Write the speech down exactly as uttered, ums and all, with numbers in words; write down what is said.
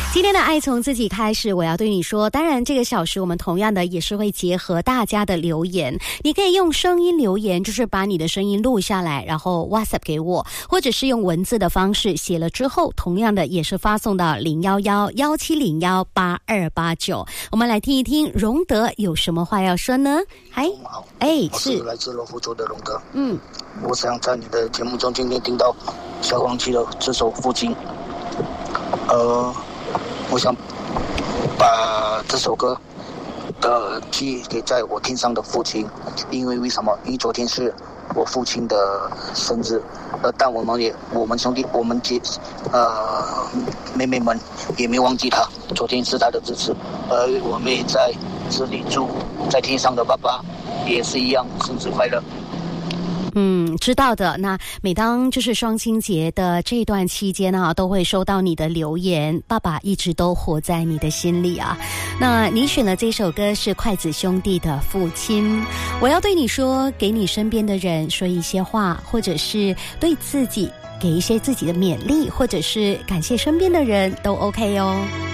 今天的爱从自己开始，我要对你说，当然这个小时我们同样的也是会结合大家的留言，你可以用声音留言，就是把你的声音录下来，然后 WhatsApp 给我，或者是用文字的方式写了之后，同样的也是发送到零一一一七零一八二八九。我们来听一听荣德有什么话要说呢？嗨，哎， 是来自罗浮州的荣德。 嗯， 我想在你的节目中今天听到小黄旗的这首《父亲》，呃，我想把这首歌的寄给在我天上的父亲，因为为什么？因为昨天是我父亲的生日，呃，但我们也我们兄弟我们姐呃妹妹们也没忘记他，昨天是他的日子，而我们也在这里祝在天上的爸爸也是一样生日快乐。 嗯，知道的。那每当就是双亲节的这段期间啊，都会收到你的留言，爸爸一直都活在你的心里啊。那你选了这首歌是筷子兄弟的父亲，我要对你说，给你身边的人说一些话，或者是对自己给一些自己的勉励，或者是感谢身边的人都 OK 哦。